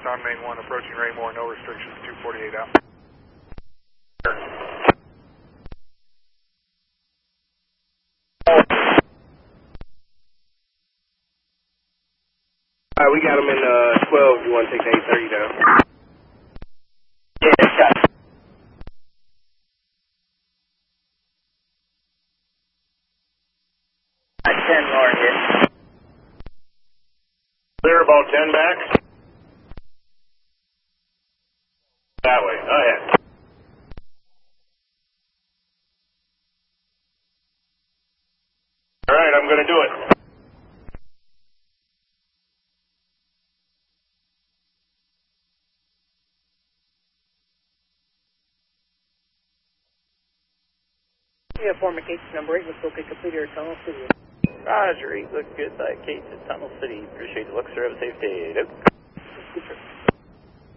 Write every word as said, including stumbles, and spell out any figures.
on main one, approaching Raymore, no restrictions, two forty-eight out. Alright, we got him in uh, twelve. You want to take the eight thirty down? Yeah, got it. ten, Lauren here. Clear about ten back. That way, go ahead. Alright, I'm going to do it. We have formication number eight, let's locate completer at Tunnel City. Roger, eight, look good by Kate at Tunnel City. Appreciate the look, sir. Have a safe day. Nope.